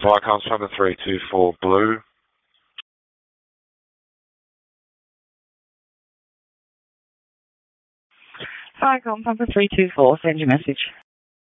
Viacom Papa 324 Blue. Viacom Papa 324, send your message.